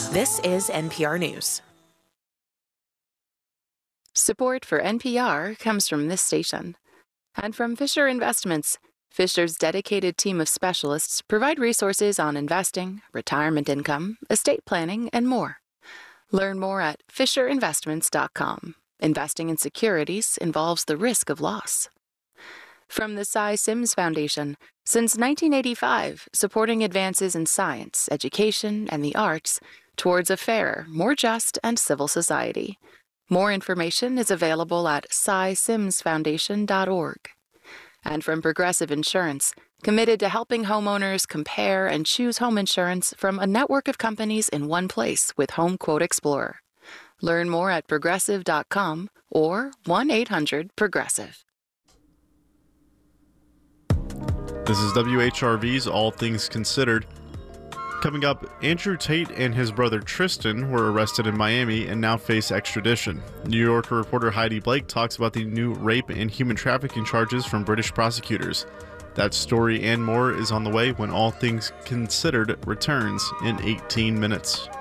This is NPR News. Support for NPR comes from this station and from Fisher Investments. Fisher's dedicated team of specialists provide resources on investing, retirement income, estate planning, and more. Learn more at fisherinvestments.com. Investing in securities involves the risk of loss. From the Cy Sims Foundation, since 1985, supporting advances in science, education, and the arts towards a fairer, more just, and civil society. More information is available at cysimsfoundation.org. And from Progressive Insurance, committed to helping homeowners compare and choose home insurance from a network of companies in one place with Home Quote Explorer. Learn more at progressive.com or 1-800-PROGRESSIVE. This is WHRV's All Things Considered. Coming up, Andrew Tate and his brother Tristan were arrested in Miami and now face extradition. New Yorker reporter Heidi Blake talks about the new rape and human trafficking charges from British prosecutors. That story and more is on the way when All Things Considered returns in 18 minutes.